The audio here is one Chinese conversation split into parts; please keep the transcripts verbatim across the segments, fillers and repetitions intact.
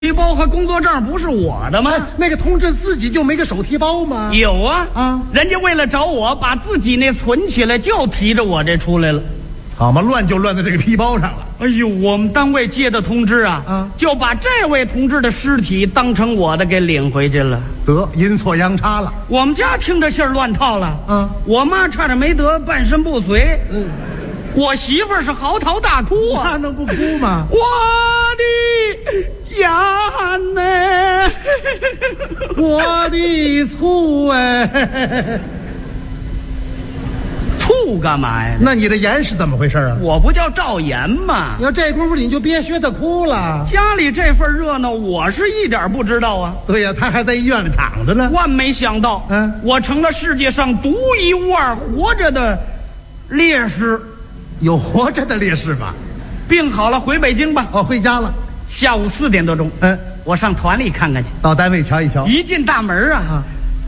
提包和工作证不是我的吗？ 哎，那个同志自己就没个手提包吗？ 有啊啊， 人家为了找我，把自己那存起来，就提着我这出来了。 好嘛，乱就乱在这个皮包上了。 哎呦，我们单位接的通知啊， 啊就把这位同志的尸体当成我的给领回去了。 得阴错阳差了。 我们家听着信儿乱套了。 啊， 我妈差点没得半身不遂。 嗯， 我媳妇儿是嚎啕大哭啊， 那能不哭吗？ 我的眼呢？ 我的醋哎！ 醋干嘛呀？ 那你的盐是怎么回事啊？ 我不叫赵岩吗？ 要这功夫你就别学他哭了。 家里这份热闹，我是一点不知道啊。 对呀，他还在医院里躺着呢。 万没想到， 嗯， 我成了世界上独一无二活着的烈士。 有活着的烈士吗？ 病好了，回北京吧。 哦，回家了。 下午四点多钟， 嗯， 我上团里看看去。 到单位瞧一瞧。 一进大门啊， 啊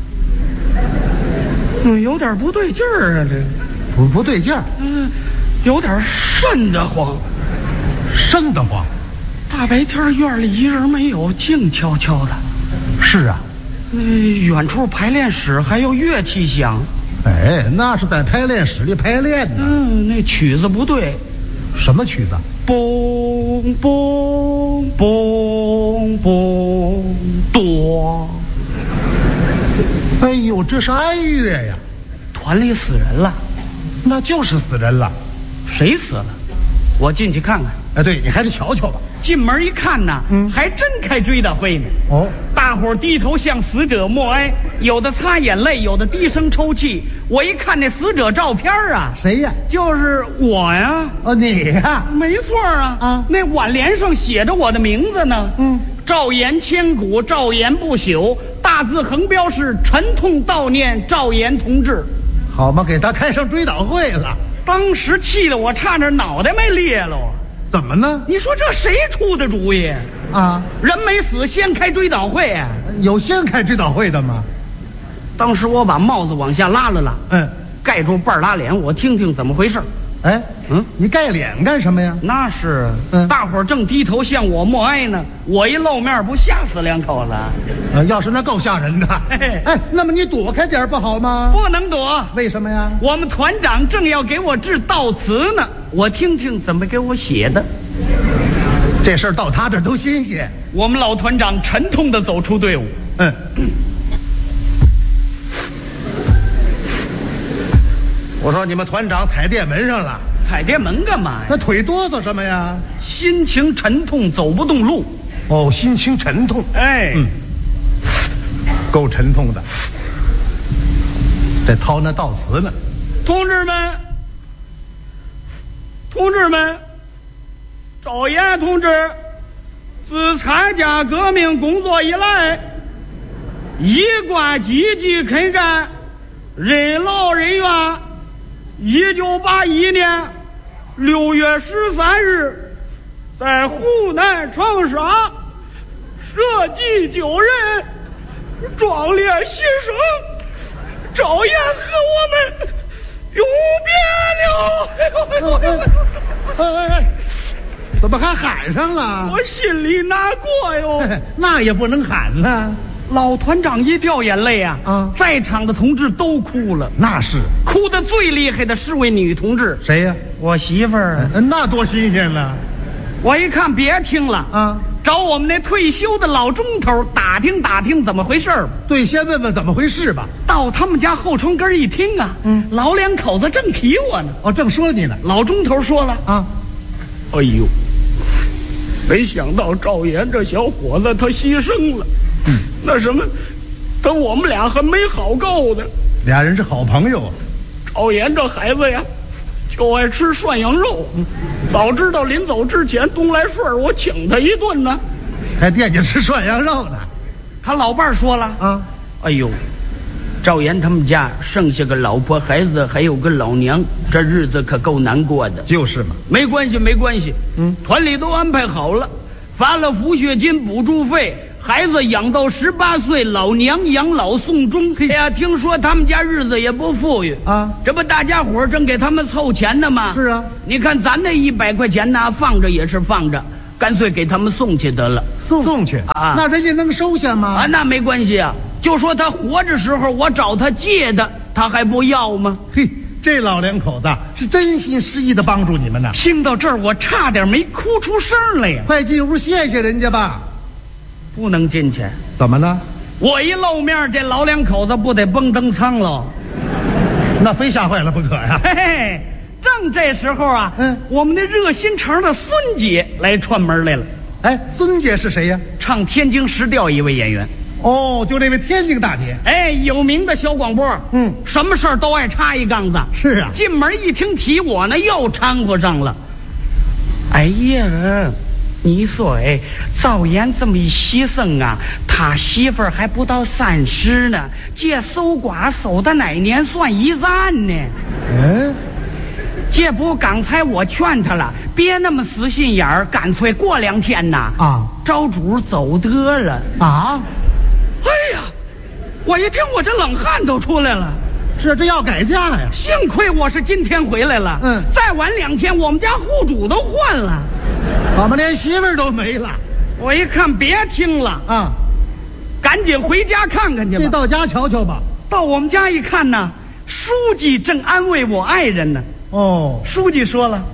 嗯，有点不对劲儿啊，这不不对劲儿， 嗯，有点瘆得慌。 瘆得慌。 大白天院里一人没有，静悄悄的。 是啊。 那远处排练室还有乐器响。 哎，那是在排练室里排练呢。 嗯，那曲子不对。 什么曲子？ 嘣嘣嘣嘣哆。 哎呦，这是哀乐呀！ 团里死人了。 那就是死人了。 谁死了？我进去看看。 哎，对，你还是瞧瞧吧。 进门一看呢，嗯，还真开追悼会呢。 哦， 大伙儿低头向死者默哀，有的擦眼泪，有的低声抽泣。我一看那死者照片啊， 谁呀？ 就是我呀。 哦，你呀？ 没错啊。 啊， 那挽联上写着我的名字呢。 嗯， 赵岩千古，赵岩不朽。大字横标是沉痛悼念赵岩同志。 好嘛，给他开上追悼会了。 当时气得我差点脑袋没裂了。 怎么呢？ 你说这谁出的主意啊？ 人没死，先开追悼会啊？ 有先开追悼会的吗？ 当时我把帽子往下拉了拉， 嗯， 盖住半拉脸，我听听怎么回事。 哎， 嗯， 你盖脸干什么呀？ 那是， 嗯， 大伙儿正低头向我默哀呢，我一露面，不吓死两口子？ 呃，要是那够吓人的。 嘿嘿， 哎，那么你躲开点不好吗？ 不能躲。 为什么呀？ 我们团长正要给我致悼词呢，我听听怎么给我写的。 这事儿到他这儿都新鲜。 我们老团长沉痛地走出队伍。 嗯。我说你们团长踩电门上了。 踩电门干嘛呀？ 那腿哆嗦什么呀？ 心情沉痛，走不动路。 哦，心情沉痛。 哎， 嗯，够沉痛的。在掏那悼词呢。 同志们，同志们，赵岩同志自参加革命工作以来，一贯积极肯干，任劳任怨。一九八一年六月十三日，在湖南长沙舍己救人，壮烈牺牲，赵岩和我们永别了。 哎哎，怎么还喊上了？ 我心里难过哟。 那也不能喊呢。 老团长一掉眼泪啊， 啊， 在场的同志都哭了。 那是哭得最厉害的是位女同志。 谁呀？ 我媳妇儿。 那多新鲜呢！ 我一看别听了啊， 找我们那退休的老钟头打听打听怎么回事儿。 对，先问问怎么回事吧。 到他们家后窗根一听啊，嗯，老两口子正提我呢。 哦，正说你呢。 老钟头说了啊， 哎呦，没想到赵岩这小伙子他牺牲了。嗯，那什么，等我们俩还没好够呢。 俩人是好朋友啊。 赵岩这孩子呀，就爱吃涮羊肉。嗯，早知道临走之前东来顺我请他一顿呢。 还惦记吃涮羊肉呢。 他老伴儿说了啊，哎呦，赵岩他们家剩下个老婆孩子，还有个老娘，这日子可够难过的。 就是嘛。 没关系，没关系。 嗯， 团里都安排好了，发了抚恤金、补助费。孩子养到十八岁，老娘养老送终。哎呀，听说他们家日子也不富裕啊， 这不大家伙正给他们凑钱呢吗？ 是啊， 你看咱那一百块钱呢，放着也是放着，干脆给他们送去得了。 送送去啊， 那人家能收下吗？ 啊，那没关系啊，就说他活着时候我找他借的，他还不要吗？ 嘿，这老两口子是真心实意的帮助你们呢。 听到这儿，我差点没哭出声来呀！ 快进屋谢谢人家吧。 不能进去， 怎么了？ 我一露面，这老两口子不得蹦登仓喽？ 那非吓坏了不可呀！ 嘿嘿，正这时候啊， 嗯， 我们的热心肠的孙姐来串门来了。 哎，孙姐是谁呀？ 唱天津时调一位演员。 哦，就这位天津大姐。 哎，有名的小广播。 嗯， 什么事儿都爱插一杠子。 是啊， 进门一听提我呢，又掺和上了。哎呀，你说哎，赵岩这么一牺牲啊，他媳妇儿还不到三十呢，这守寡守的哪年算一战呢？ 嗯， 这不刚才我劝他了，别那么死心眼儿，干脆过两天呐啊， 找主走得了啊！ 哎呀，我一听我这冷汗都出来了。 是这要改嫁呀？ 幸亏我是今天回来了， 嗯， 再晚两天我们家户主都换了， 我们连媳妇儿都没了。 我一看别听了啊， 赶紧回家看看去吧。 你到家瞧瞧吧。 到我们家一看呢，书记正安慰我爱人呢。 哦， 书记说了，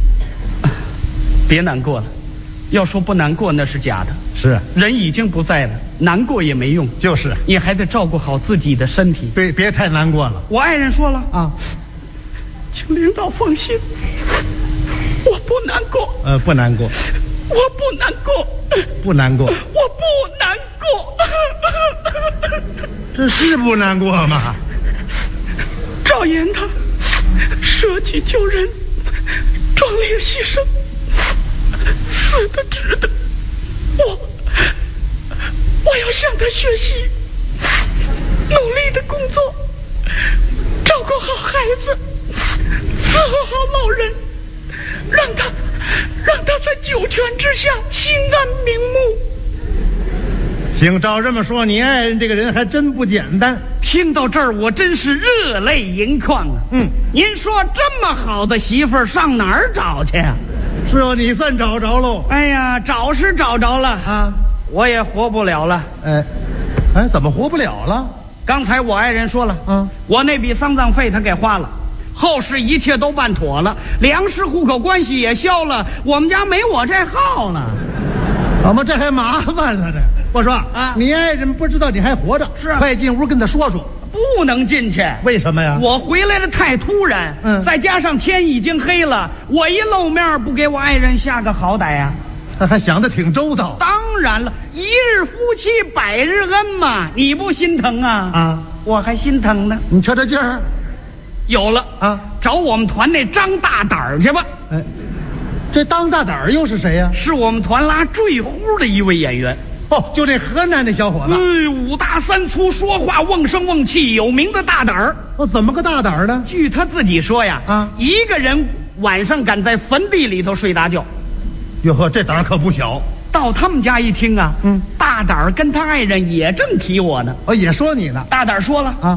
别难过了，要说不难过那是假的， 是人已经不在了，难过也没用， 就是你还得照顾好自己的身体， 别别太难过了。 我爱人说了啊， 请领导放心，我不难过， 呃，不难过， 我不难过， 不难过， 我不难过， 这是不难过吗？ 赵岩他舍己救人，壮烈牺牲，死的值得。我我要向他学习，努力的工作，照顾好孩子，伺候好老人，让他让他在九泉之下心安瞑目。 行，照这么说，你爱人这个人还真不简单。 听到这儿，我真是热泪盈眶啊！ 嗯， 您说这么好的媳妇儿上哪儿找去呀？ 是哦，你算找着喽。 哎呀，找是找着了啊， 我也活不了了。 哎，哎，怎么活不了了？ 刚才我爱人说了， 嗯， 我那笔丧葬费他给花了，后事一切都办妥了，粮食户口关系也消了，我们家没我这号了。 怎么这还麻烦了这？我说啊， 你爱人不知道你还活着， 是啊， 快进屋跟他说说。 不能进去， 为什么呀？ 我回来的太突然， 嗯， 再加上天已经黑了，我一露面不给我爱人下个好歹呀、啊？ 他还想得挺周到。 当然了，一日夫妻百日恩嘛，你不心疼啊？ 啊， 我还心疼呢。 你瞧这劲儿， 有了啊， 找我们团那张大胆儿去吧。 哎，这当大胆儿又是谁呀？ 是我们团拉坠呼的一位演员。 哦，就这河南那小伙子， 哎，五大三粗，说话瓮声瓮气，有名的大胆儿。 哦，怎么个大胆儿呢？ 据他自己说呀， 啊， 一个人晚上敢在坟地里头睡大觉。 哟呵，这胆儿可不小。 到他们家一听啊， 嗯， 大胆儿跟他爱人也正提我呢。 哦，也说你呢。 大胆儿说了啊，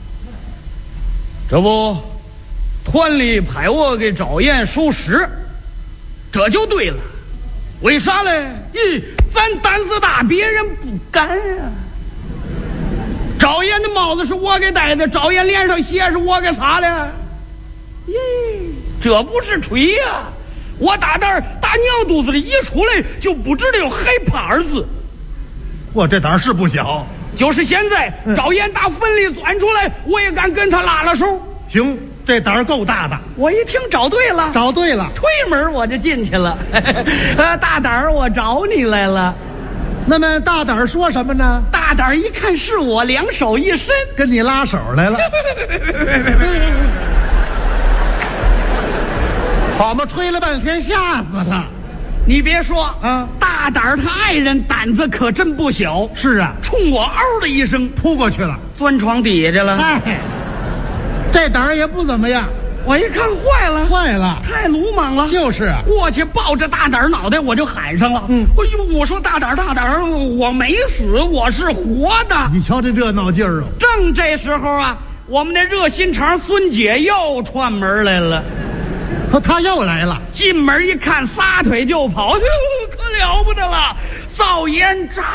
这不，团里派我给赵岩收尸，这就对了。为啥嘞？咦，咱胆子大，别人不敢啊。赵岩的帽子是我给戴的，赵岩脸上血是我给擦的。咦，这不是吹呀、啊！我大胆打娘肚子里一出来，就不知道有害怕二字。 我这胆儿是不小。 就是现在，嗯、赵岩打坟里钻出来，我也敢跟他拉拉手。 行。这胆儿够大的， 我一听找对了， 找对了， 推门我就进去了。呃，大胆儿，我找你来了。 那么大胆儿说什么呢？ 大胆儿一看是我，两手一伸， 跟你拉手来了。好嘛，吹了半天，吓死了。 你别说啊， 大胆儿他爱人胆子可真不小。 是啊， 冲我嗷的一声扑过去了， 钻床底下去了。 哎。这胆儿也不怎么样， 我一看坏了， 坏了， 太鲁莽了。 就是啊， 过去抱着大胆儿脑袋，我就喊上了。 嗯， 哎呦，我说大胆儿大胆儿，我没死，我是活的。 你瞧这热闹劲儿哦！ 正这时候啊，我们那热心肠孙姐又串门来了。 他他又来了， 进门一看，撒腿就跑，可了不得了！ 早烟炸